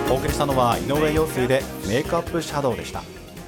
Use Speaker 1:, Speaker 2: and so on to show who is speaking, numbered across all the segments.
Speaker 1: お送りしたのは井上陽水でメイクアップシャドウでした。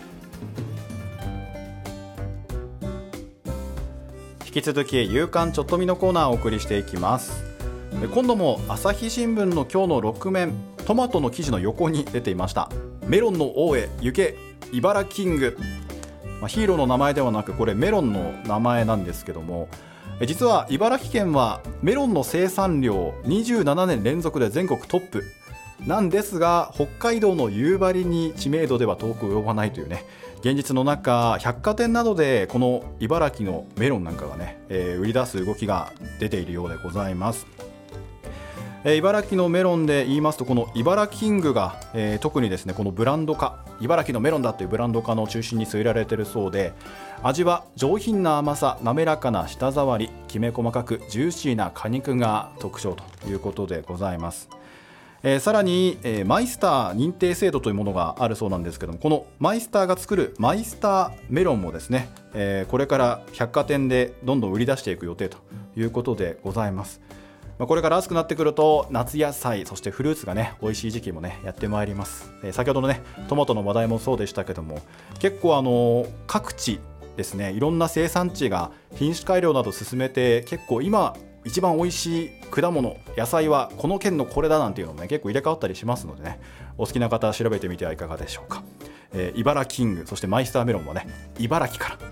Speaker 1: 引き続き夕刊ちょっと見のコーナーをお送りしていきます。今度も朝日新聞の今日の6面、トマトの記事の横に出ていました。メロンの王へ行け茨キング。ヒーローの名前ではなく、これメロンの名前なんですけども、実は茨城県はメロンの生産量27年連続で全国トップなんですが、北海道の夕張に知名度では遠く及ばないというね現実の中、百貨店などでこの茨城のメロンなんかがね、売り出す動きが出ているようでございます。茨城のメロンで言いますと、この茨キングが、特にですねこのブランド化、茨城のメロンだというブランド化の中心に据えられているそうで、味は上品な甘さ、滑らかな舌触り、きめ細かくジューシーな果肉が特徴ということでございます。さらに、マイスター認定制度というものがあるそうなんですけども、このマイスターが作るマイスターメロンもですね、これから百貨店でどんどん売り出していく予定ということでございます。これから暑くなってくると夏野菜、そしてフルーツがね美味しい時期もねやってまいります。先ほどのねトマトの話題もそうでしたけども、結構各地ですね、いろんな生産地が品種改良など進めて、結構今一番美味しい果物、野菜はこの県のこれだなんていうのもね結構入れ替わったりしますのでね、お好きな方は調べてみてはいかがでしょうか。茨キング、そしてマイスターメロンもね茨城から、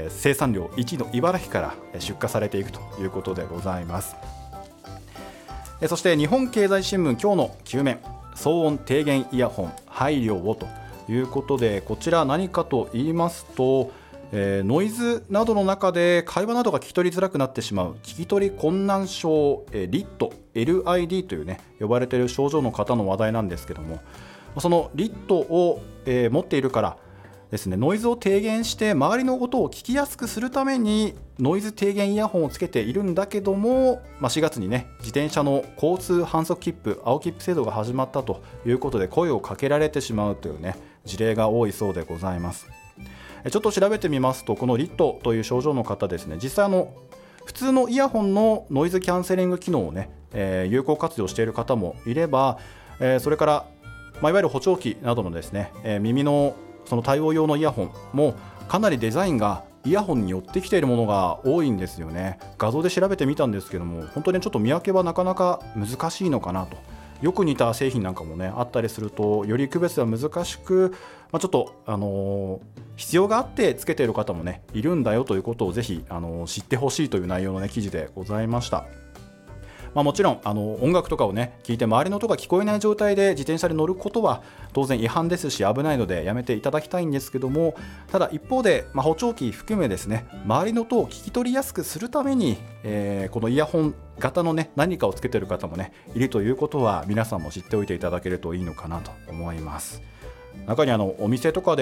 Speaker 1: 生産量1位の茨城から出荷されていくということでございます。そして日本経済新聞今日の9面、騒音低減イヤホン配慮をということで、こちら何かと言いますと、ノイズなどの中で会話などが聞き取りづらくなってしまう聞き取り困難症、リット LID というね呼ばれている症状の方の話題なんですけども、そのリットを、持っているからですね、ノイズを低減して周りの音を聞きやすくするためにノイズ低減イヤホンをつけているんだけども、4月にね自転車の交通反則切符青切符制度が始まったということで声をかけられてしまうというね事例が多いそうでございます。ちょっと調べてみますと、このリットという症状の方ですね、実際普通のイヤホンのノイズキャンセリング機能をね、有効活用している方もいれば、それから、いわゆる補聴器などのですね、耳のその対応用のイヤホンもかなりデザインがイヤホンに寄ってきているものが多いんですよね。画像で調べてみたんですけども、本当にちょっと見分けはなかなか難しいのかなと。よく似た製品なんかもねあったりすると、より区別は難しく、ちょっと、必要があってつけている方もねいるんだよということをぜひ知ってほしいという内容の、ね、記事でございました。もちろん音楽とかをね聞いて周りの音が聞こえない状態で自転車に乗ることは当然違反ですし危ないのでやめていただきたいんですけども、ただ一方で、補聴器含めですね周りの音を聞き取りやすくするために、このイヤホン型のね何かをつけている方もねいるということは皆さんも知っておいていただけるといいのかなと思います。中にお店とかで